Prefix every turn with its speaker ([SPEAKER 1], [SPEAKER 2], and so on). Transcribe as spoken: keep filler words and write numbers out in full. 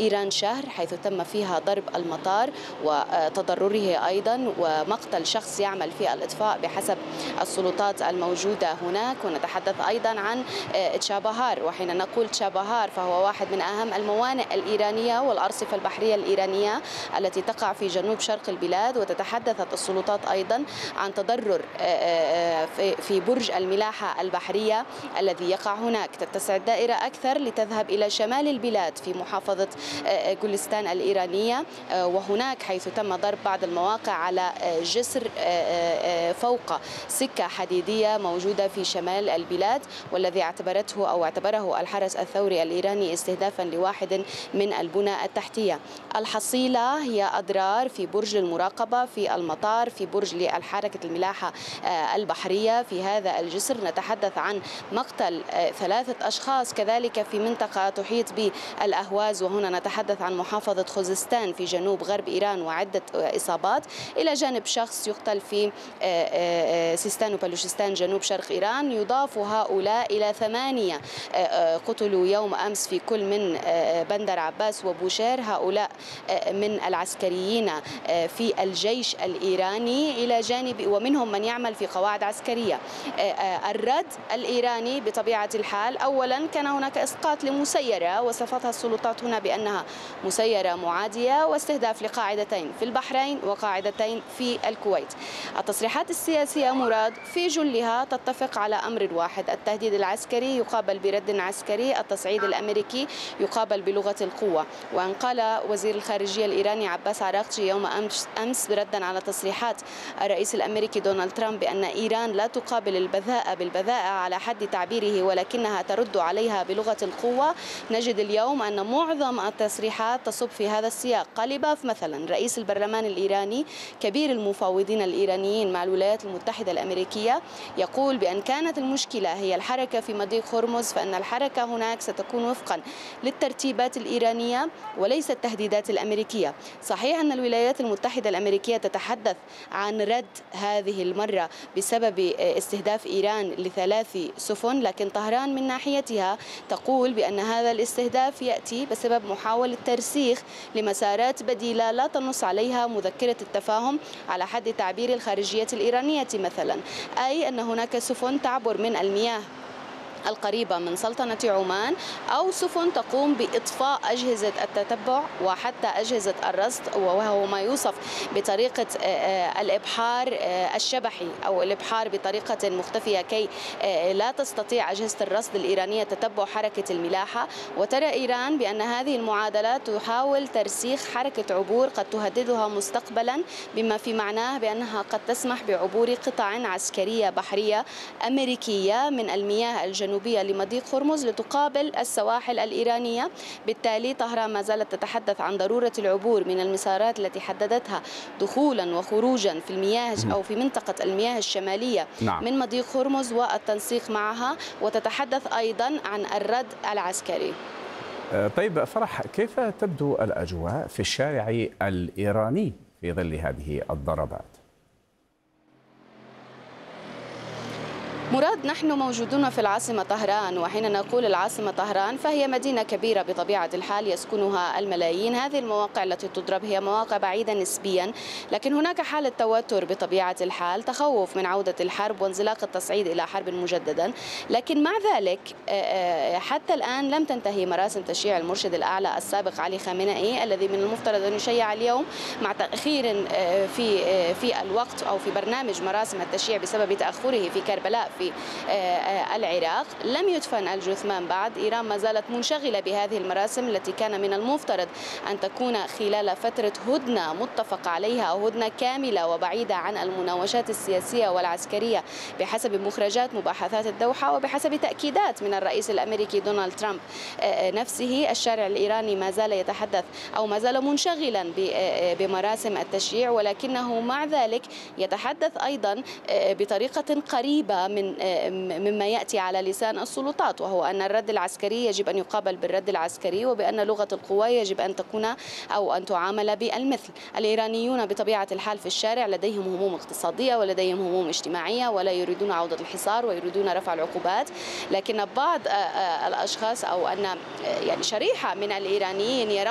[SPEAKER 1] إيران شهر، حيث تم فيها ضرب المطار وتضرره أيضا ومقتل شخص يعمل في الإطفاء بحسب السلطات الموجودة هناك. ونتحدث أيضا عن تشابهار، وحين نقول تشابهار فهو واحد من أهم الموانئ الإيرانية والأرصفة البحرية الإيرانية التي تقع في جنوب شرق البلاد. وتتحدثت السلطات أيضا عن تضرر في برج الملاحة البحرية الذي يقع هناك. تتسع الدائرة أكثر لتذهب إلى شمال البلاد في محافظة جولستان الإيرانية، وهناك حيث تم ضرب بعض المواقع على جسر فوق سكة حديدية موجودة في شمال البلاد، والذي اعتبرته أو اعتبره الحرس الثوري الإيراني استهدافا لواحد من البنى التحتية. الحصيلة هي أضرار في برج المراقبة في المطار، في برج للحركة الملاحة البحرية في هذا الجسر. نتحدث عن مقتل ثلاثة أشخاص كذلك في منطقة تحيط بالأهواز، وهنا نتحدث عن محافظة خوزستان في جنوب غرب إيران، وعدة إصابات، إلى جانب شخص يقتل في سيستان وبلوشستان جنوب شرق إيران. يضاف هؤلاء إلى ثمانية قتلوا يوم أمس في كل من بندر عباس وبوشير، هؤلاء من العسكريين في الجيش الإيراني، إلى جانب ومنهم من يعمل في قواعد عسكرية. الرد الإيراني بطبيعة الحال، أولا كان هناك إسقاط لمسيرة وصفتها السلطات هنا بأنها مسيرة معادية، واستهداف لقاعدتين في البحرين وقاعدتين في الكويت. التصريحات السياسية مراد في جلها تتفق على أمر واحد: التهديد العسكري يقابل برد عسكري، التصعيد الأمريكي يقابل بلغة القوة. وأن قال وزير الخارجية الإيراني عباس عراقجي يوم أمس ردا على تصريحات الرئيس الأمريكي دونالد ترامب بأن إيران لا تقابل البذاءة بالبذاءة على حد تعبيره ولكنها ترد عليها بلغة القوة، نجد اليوم أن معظم التصريحات تصب في هذا السياق. قاليباف مثلا رئيس البرلمان الإيراني كبير المفاوضين الإيرانيين مع الولايات المتحدة الأمريكية يقول بأن كانت المشكلة هي الحركة في مضيق هرمز، فإن الحركة هناك ستكون وفقا للترتيبات الإيرانية وليس التهديدات الأمريكية. صحيح أن الولايات المتحدة الأمريكية تتحدث عن رد هذه المرة بسبب استهداف إيران لثلاث سفن، لكن طهران من ناحيتها تقول بأن هذا الاستهداف يأتي بسبب محاولة ترسيخ لمسارات بديلة لا تنص عليها مذكرة التفاهم على حد تعبير الخارجية الإيرانية مثلا، أي أن هناك سفن تعبر من المياه القريبة من سلطنة عمان أو سفن تقوم بإطفاء أجهزة التتبع وحتى أجهزة الرصد، وهو ما يوصف بطريقة الإبحار الشبحي أو الإبحار بطريقة مختفية كي لا تستطيع أجهزة الرصد الإيرانية تتبع حركة الملاحة. وترى إيران بأن هذه المعادلة تحاول ترسيخ حركة عبور قد تهددها مستقبلا، بما في معناه بأنها قد تسمح بعبور قطع عسكرية بحرية أمريكية من المياه الجنوبية لمضيق هرمز لتقابل السواحل الإيرانية. بالتالي طهران ما زالت تتحدث عن ضرورة العبور من المسارات التي حددتها دخولا وخروجا في المياه أو في منطقة المياه الشمالية نعم. من مضيق هرمز والتنسيق معها، وتتحدث أيضا عن الرد العسكري.
[SPEAKER 2] طيب فرح، كيف تبدو الأجواء في الشارع الإيراني في ظل هذه الضربات؟
[SPEAKER 1] مراد، نحن موجودون في العاصمة طهران، وحين نقول العاصمة طهران فهي مدينة كبيرة بطبيعة الحال يسكنها الملايين. هذه المواقع التي تضرب هي مواقع بعيدة نسبيا، لكن هناك حالة توتر بطبيعة الحال، تخوف من عودة الحرب وانزلاق التصعيد إلى حرب مجددا. لكن مع ذلك حتى الآن لم تنتهي مراسم تشييع المرشد الأعلى السابق علي خامنئي الذي من المفترض أن يشيع اليوم، مع تأخير في في الوقت أو في برنامج مراسم التشييع بسبب تأخره في كربلاء في العراق. لم يدفن الجثمان بعد. إيران ما زالت منشغلة بهذه المراسم التي كان من المفترض أن تكون خلال فترة هدنة متفق عليها أو هدنة كاملة وبعيدة عن المناوشات السياسية والعسكرية بحسب مخرجات مباحثات الدوحة وبحسب تأكيدات من الرئيس الأمريكي دونالد ترامب نفسه. الشارع الإيراني ما زال يتحدث أو ما زال منشغلا بمراسم التشييع، ولكنه مع ذلك يتحدث أيضا بطريقة قريبة من مما يأتي على لسان السلطات، وهو أن الرد العسكري يجب أن يقابل بالرد العسكري، وبأن لغة القوى يجب أن تكون أو أن تعامل بالمثل. الإيرانيون بطبيعة الحال في الشارع لديهم هموم اقتصادية ولديهم هموم اجتماعية، ولا يريدون عودة الحصار ويريدون رفع العقوبات، لكن بعض الأشخاص أو أن يعني شريحة من الإيرانيين يرون